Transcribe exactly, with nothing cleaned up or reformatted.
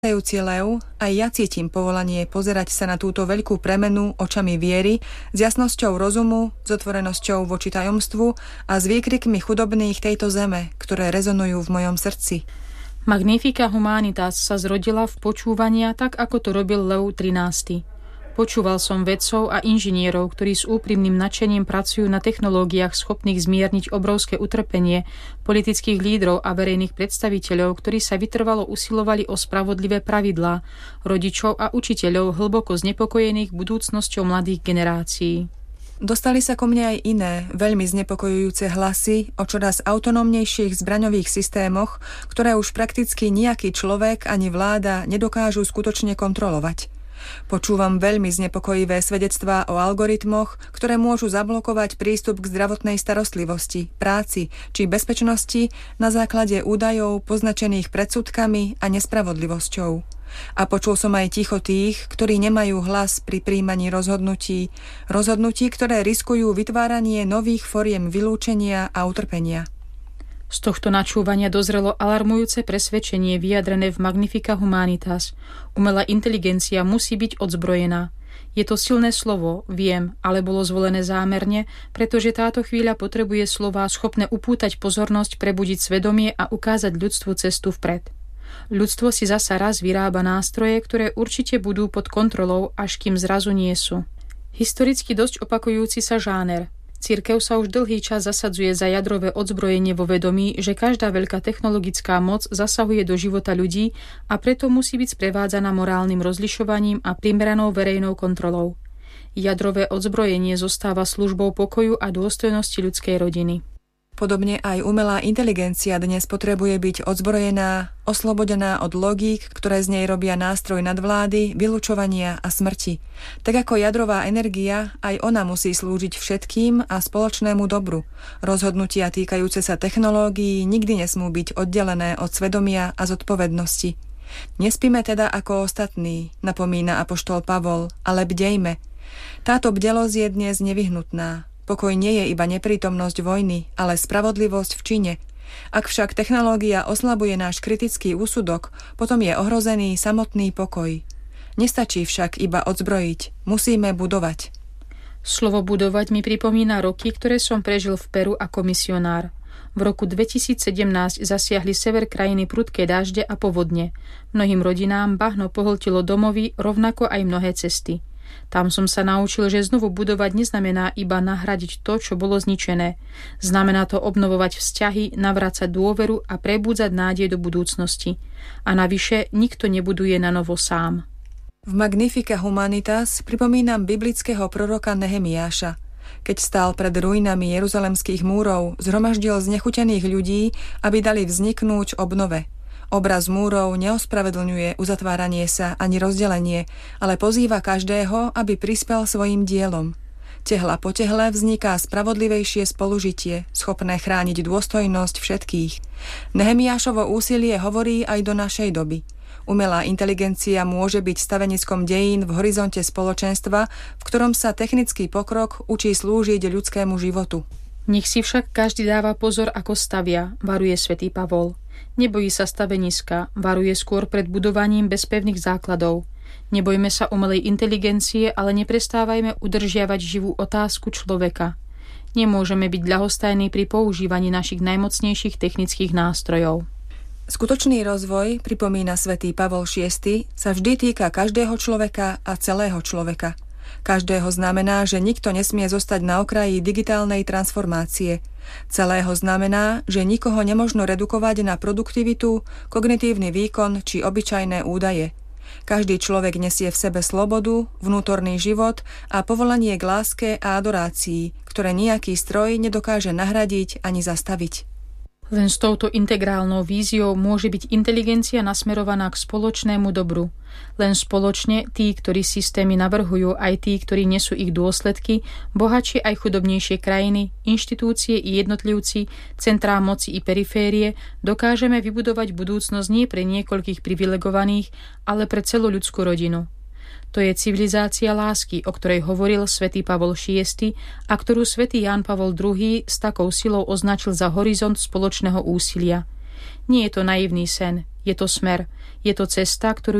Tajúci lev, aj ja cítim povolanie pozerať sa na túto veľkú premenu očami viery, s jasnosťou rozumu, s otvorenosťou voči tajomstvu a s výkrikmi chudobných tejto zeme, ktoré rezonujú v mojom srdci. Magnifica Humanitas sa zrodila v počúvania tak, ako to robil Lev trinásty. Počúval som vedcov a inžinierov, ktorí s úprimným nadšením pracujú na technológiách schopných zmierniť obrovské utrpenie, politických lídrov a verejných predstaviteľov, ktorí sa vytrvalo usilovali o spravodlivé pravidlá, rodičov a učiteľov hlboko znepokojených budúcnosťou mladých generácií. Dostali sa ko mne aj iné, veľmi znepokojujúce hlasy o čoraz autonómnejších zbraňových systémoch, ktoré už prakticky nejaký človek ani vláda nedokážu skutočne kontrolovať. Počúvam veľmi znepokojivé svedectvá o algoritmoch, ktoré môžu zablokovať prístup k zdravotnej starostlivosti, práci či bezpečnosti na základe údajov poznačených predsudkami a nespravodlivosťou. A počul som aj ticho tých, ktorí nemajú hlas pri príjmaní rozhodnutí, rozhodnutí, ktoré riskujú vytváranie nových foriem vylúčenia a utrpenia. Z tohto načúvania dozrelo alarmujúce presvedčenie vyjadrené v Magnifica Humanitas. Umelá inteligencia musí byť odzbrojená. Je to silné slovo, viem, ale bolo zvolené zámerne, pretože táto chvíľa potrebuje slová schopné upútať pozornosť, prebudiť svedomie a ukázať ľudstvu cestu vpred. Ľudstvo si zasa raz vyrába nástroje, ktoré určite budú pod kontrolou, až kým zrazu nie sú. Historicky dosť opakujúci sa žáner. Cirkev sa už dlhý čas zasadzuje za jadrové odzbrojenie vo vedomí, že každá veľká technologická moc zasahuje do života ľudí a preto musí byť sprevádzaná morálnym rozlišovaním a primeranou verejnou kontrolou. Jadrové odzbrojenie zostáva službou pokoju a dôstojnosti ľudskej rodiny. Podobne aj umelá inteligencia dnes potrebuje byť odzbrojená, oslobodená od logík, ktoré z nej robia nástroj nadvlády, vylučovania a smrti. Tak ako jadrová energia, aj ona musí slúžiť všetkým a spoločnému dobru. Rozhodnutia týkajúce sa technológií nikdy nesmú byť oddelené od svedomia a zodpovednosti. Nespíme teda ako ostatní, napomína apoštol Pavol, ale bdejme. Táto bdelosť je dnes nevyhnutná. Pokoj nie je iba neprítomnosť vojny, ale spravodlivosť v čine. Ak však technológia oslabuje náš kritický úsudok, potom je ohrozený samotný pokoj. Nestačí však iba odzbrojiť, musíme budovať. Slovo budovať mi pripomína roky, ktoré som prežil v Peru ako misionár. V roku dvetisícsedemnásť zasiahli sever krajiny prudké dážde a povodne. Mnohým rodinám bahno pohltilo domovy, rovnako aj mnohé cesty. Tam som sa naučil, že znovu budovať neznamená iba nahradiť to, čo bolo zničené. Znamená to obnovovať vzťahy, navracať dôveru a prebúdzať nádej do budúcnosti. A navyše nikto nebuduje na novo sám. V Magnifica Humanitas pripomínam biblického proroka Nehemiáša. Keď stál pred ruinami jeruzalemských múrov, zhromaždil znechutených ľudí, aby dali vzniknúť obnove. Obraz múrov neospravedlňuje uzatváranie sa ani rozdelenie, ale pozýva každého, aby prispel svojim dielom. Tehla po tehle vzniká spravodlivejšie spolužitie, schopné chrániť dôstojnosť všetkých. Nehemiášovo úsilie hovorí aj do našej doby. Umelá inteligencia môže byť staveniskom dejín v horizonte spoločenstva, v ktorom sa technický pokrok učí slúžiť ľudskému životu. Nech si však každý dáva pozor, ako stavia, varuje svätý Pavol. Nebojí sa staveniska, varuje skôr pred budovaním bez pevných základov. Nebojme sa umelej inteligencie, ale neprestávajme udržiavať živú otázku človeka. Nemôžeme byť ľahostajní pri používaní našich najmocnejších technických nástrojov. Skutočný rozvoj, pripomína svätý Pavol šiesty, sa vždy týka každého človeka a celého človeka. Každého znamená, že nikto nesmie zostať na okraji digitálnej transformácie. Celého znamená, že nikoho nemožno redukovať na produktivitu, kognitívny výkon či obyčajné údaje. Každý človek nesie v sebe slobodu, vnútorný život a povolanie k láske a adorácii, ktoré nejaký stroj nedokáže nahradiť ani zastaviť. Len s touto integrálnou víziou môže byť inteligencia nasmerovaná k spoločnému dobru. Len spoločne tí, ktorí systémy navrhujú, aj tí, ktorí nesú ich dôsledky, bohatšie aj chudobnejšie krajiny, inštitúcie i jednotlivci, centrá moci i periférie, dokážeme vybudovať budúcnosť nie pre niekoľkých privilegovaných, ale pre celú ľudskú rodinu. To je civilizácia lásky, o ktorej hovoril svätý Pavol šiesty a ktorú svätý Ján Pavol druhý s takou silou označil za horizont spoločného úsilia. Nie je to naivný sen, Je to smer. Je to cesta, ktorú